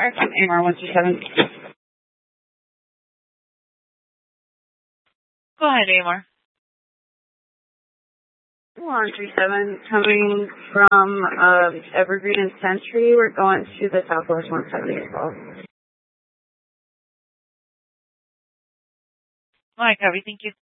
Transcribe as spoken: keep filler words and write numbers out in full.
A M R one three seven. Go ahead, A M R. one three seven, coming from uh, Evergreen and Century. We're going to the Southwest one seventy as well. All right, Copy. Thank you.